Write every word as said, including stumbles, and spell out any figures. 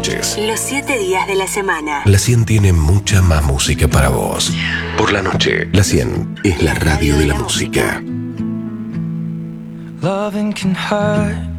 noches. Los siete días de la semana. La cien tiene mucha más música para vos. Por la noche, la cien es la radio de la música. Loving can hurt.